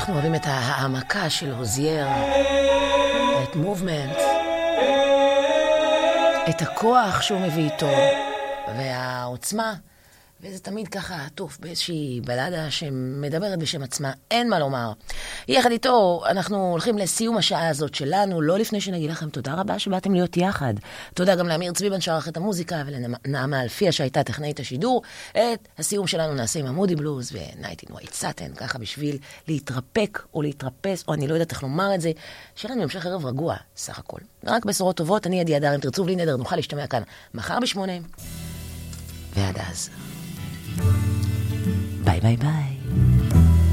אנחנו אוהבים את העמקה של הוזייר, את מובמנט, את הכוח שהוא מביא איתו, והעוצמה, וזה תמיד ככה עטוף באיזושהי בלדה שמדברת בשם עצמה, אין מה לומר. יחד איתו, אנחנו הולכים לסיום השעה הזאת שלנו, לא לפני שנגיד לכם תודה רבה שבאתם להיות יחד. תודה גם לאמיר צביבן שערך את המוזיקה, ולנעמה אלפיה שהייתה טכנאית השידור. את הסיום שלנו נעשה עם המודי בלוז ונייט אין ווייט סאטן, ככה בשביל להתרפק או להתרפס, או אני לא יודעת איך לומר את זה, שיהיה לנו המשך ערב רגוע, סך הכל. רק בשורות טובות, אני עדי אדר, אם תרצו בלי נדר, נוכל להשתמע כאן מחר ב8, ועד אז. ביי ביי ביי.